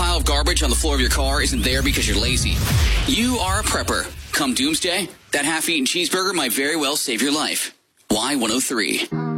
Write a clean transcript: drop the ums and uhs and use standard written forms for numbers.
pile of garbage on the floor of your car isn't there because you're lazy. You are a prepper. Come doomsday, that half-eaten cheeseburger might very well save your life. Y103.